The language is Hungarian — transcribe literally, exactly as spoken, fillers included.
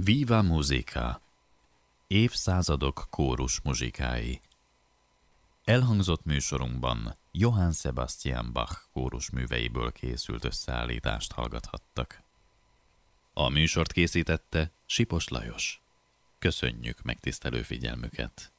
Viva Musica, évszázadok kórus muzsikái. Elhangzott műsorunkban Johann Sebastian Bach kórus műveiből készült összeállítást hallgathattak. A műsort készítette Sipos Lajos. Köszönjük megtisztelő figyelmüket!